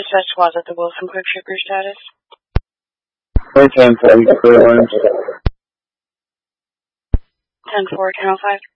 Dispatch was at the Wilson Quick Shipper status. 10-4, clear lines. 10-4, 10-05.